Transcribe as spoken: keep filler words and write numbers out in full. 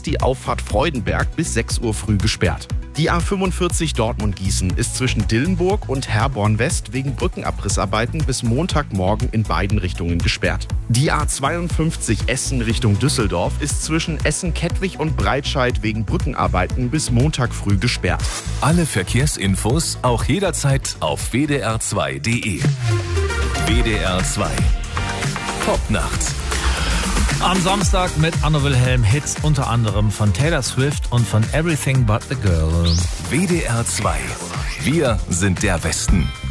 ist die Auffahrt Freudenberg bis sechs Uhr früh gesperrt. Die A fünfundvierzig Dortmund-Gießen ist zwischen Dillenburg und Herborn West wegen Brückenabrissarbeiten bis Montagmorgen in beiden Richtungen gesperrt. Die A zweiundfünfzig Essen Richtung Düsseldorf ist zwischen Essen-Kettwig und Breitscheid wegen Brückenarbeiten bis Montag früh gesperrt. Alle Verkehrsinfos auch jederzeit auf w d r zwei punkt d e. W D R zwei. Popnacht. Am Samstag mit Anno Wilhelm Hits unter anderem von Taylor Swift und von Everything But the Girl. W D R zwei. Wir sind der Westen.